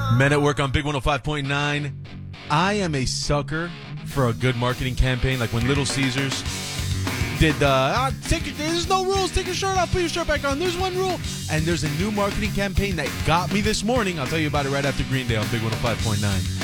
Men at Work on Big 105.9. I am a sucker for a good marketing campaign, like when Little Caesars did there's no rules, take your shirt off, put your shirt back on, there's one rule. And there's a new marketing campaign that got me this morning. I'll tell you about it right after Green Day on Big 105.9.